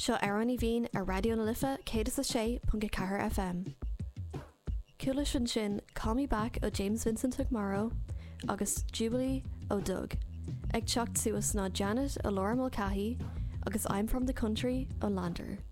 Seo Aaron i bhín a radio na lifa cé.4 FM. Cúla sin Call Me Back ó James Vincent McMorrow agus Jubilee ó Doug. Ag teacht suas ná Janet ó Laura Mulcahy agus I'm From the Country ó Lander.